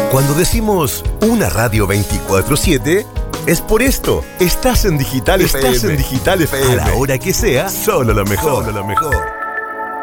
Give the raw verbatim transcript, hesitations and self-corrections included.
Cuando decimos una radio veinticuatro siete, es por esto. Estás en Digital F M. Estás en Digital F M. A la hora que sea, solo lo mejor. Solo lo mejor.